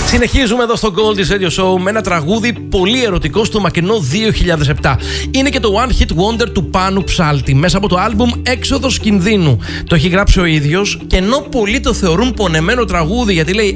Συνεχίζουμε εδώ στο Goldie's Radio Show με ένα τραγούδι πολύ ερωτικό στο μακρινό 2007. Είναι και το One Hit Wonder του Πάνου Ψάλτη μέσα από το άλμπουμ Έξοδος Κινδύνου. Το έχει γράψει ο ίδιος και ενώ πολλοί το θεωρούν πονεμένο τραγούδι γιατί λέει